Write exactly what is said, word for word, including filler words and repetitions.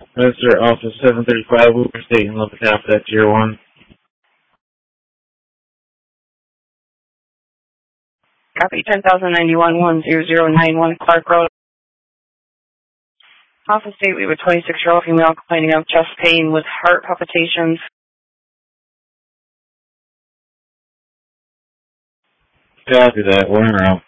Mister Office seven thirty-five, Weaver State, and Lubbock half that tier one. Copy ten thousand ninety-one, one zero zero nine one Clark Road. Office State, we have a twenty-six-year-old female complaining of chest pain with heart palpitations. Copy that, we're in route.